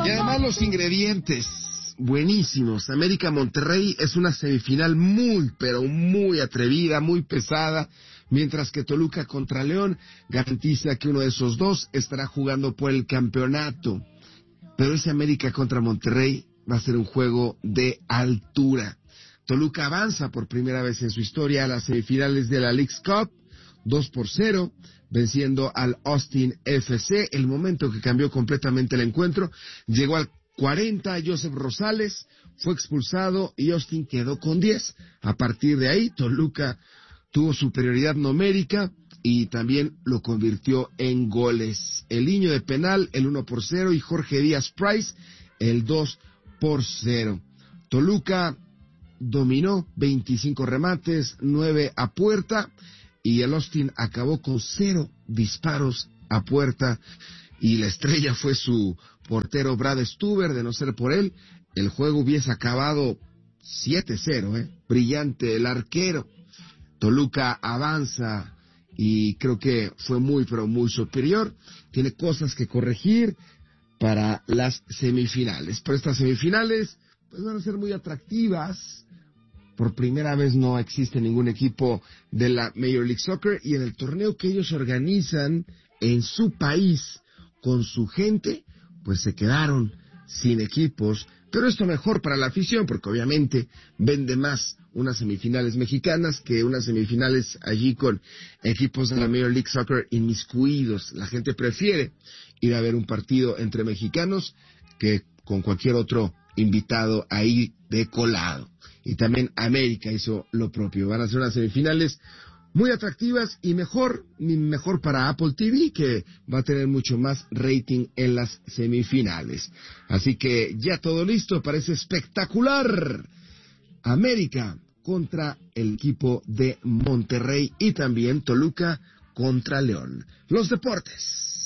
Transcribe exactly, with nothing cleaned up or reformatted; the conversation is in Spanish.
Y además los ingredientes, buenísimos. América Monterrey es una semifinal muy, pero muy atrevida, muy pesada, mientras que Toluca contra León garantiza que uno de esos dos estará jugando por el campeonato. Pero ese América contra Monterrey va a ser un juego de altura. Toluca avanza por primera vez en su historia a las semifinales de la Leagues Cup, dos por cero, venciendo al Austin F C. El momento que cambió completamente el encuentro, llegó al cuarenta, Joseph Rosales fue expulsado y Austin quedó con diez. A partir de ahí, Toluca tuvo superioridad numérica y también lo convirtió en goles. El Niño de penal, el uno por cero, y Jorge Díaz Price, el dos por cero. Toluca dominó veinticinco remates, nueve a puerta, y el Austin acabó con cero disparos a puerta, y la estrella fue su portero Brad Stuber. De no ser por él, el juego hubiese acabado siete cero, ¿eh? Brillante el arquero. Toluca avanza y creo que fue muy, pero muy superior. Tiene cosas que corregir para las semifinales. Pero estas semifinales pues van a ser muy atractivas. Por primera vez no existe ningún equipo de la Major League Soccer, y en el torneo que ellos organizan en su país con su gente, pues se quedaron sin equipos. Pero esto mejor para la afición, porque obviamente vende más unas semifinales mexicanas que unas semifinales allí con equipos de la Major League Soccer inmiscuidos. La gente prefiere ir a ver un partido entre mexicanos que con cualquier otro invitado ahí de colado. Y también América hizo lo propio. Van a ser unas semifinales muy atractivas y mejor, mejor para Apple T V, que va a tener mucho más rating en las semifinales. Así que ya todo listo, parece espectacular. América contra el equipo de Monterrey y también Toluca contra León. Los deportes.